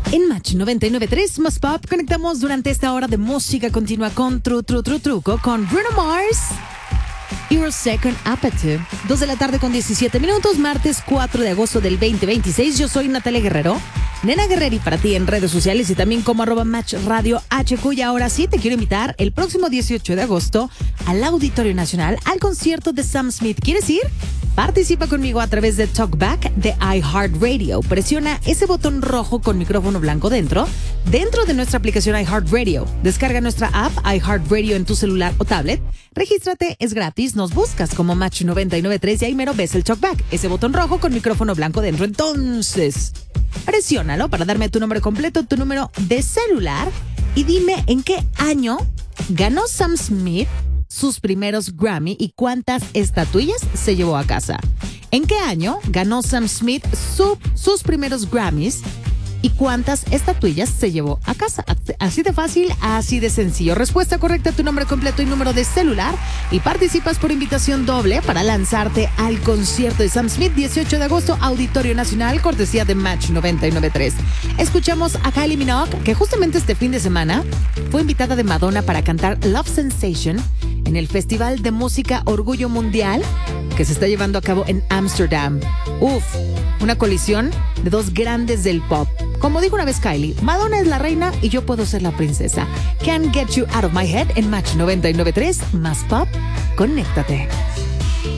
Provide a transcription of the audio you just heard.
En Match 99.3 más Pop conectamos durante esta hora de música continua con Truco con Bruno Mars. Your Second Appetite. 2 de la tarde con 17 minutos, martes 4 de agosto del 2026. Yo soy Natalia Guerrero, Nena Guerreri para ti en redes sociales y también como @Match Radio HQ. Y ahora sí te quiero invitar el próximo 18 de agosto al Auditorio Nacional al concierto de Sam Smith. ¿Quieres ir? Participa conmigo a través de Talkback de iHeartRadio. Presiona ese botón rojo con micrófono blanco dentro de nuestra aplicación iHeartRadio. Descarga nuestra app iHeartRadio en tu celular o tablet. Regístrate, es gratis. Nos buscas como Match 99.3 y ahí mero ves el Talkback, ese botón rojo con micrófono blanco dentro. Entonces, presiónalo para darme tu nombre completo, tu número de celular y dime en qué año ganó Sam Smith sus primeros Grammy y cuántas estatuillas se llevó a casa. ¿En qué año ganó Sam Smith sus primeros Grammys y cuántas estatuillas se llevó a casa? Así de fácil, así de sencillo. Respuesta correcta, tu nombre completo y número de celular y participas por invitación doble para lanzarte al concierto de Sam Smith 18 de agosto, Auditorio Nacional, cortesía de Match 99.3. Escuchamos a Kylie Minogue, que justamente este fin de semana fue invitada de Madonna para cantar Love Sensation en el Festival de Música Orgullo Mundial que se está llevando a cabo en Ámsterdam. Una colisión de dos grandes del pop. Como dijo una vez Kylie, Madonna es la reina y yo puedo ser la princesa. Can't Get You Out of My Head en Match 99.3 más Pop. Conéctate.